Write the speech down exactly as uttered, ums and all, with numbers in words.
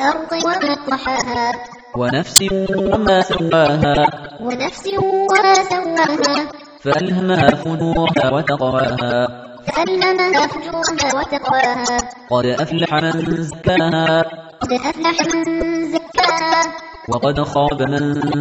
والأرض وما طحاها ونفس وما سواها ونفس وما سواها فألهمها فجورها وتقواها فألهمها فجورها وتقواها قد أفلح من زكاها قد أفلح من زكاها وقد خاب من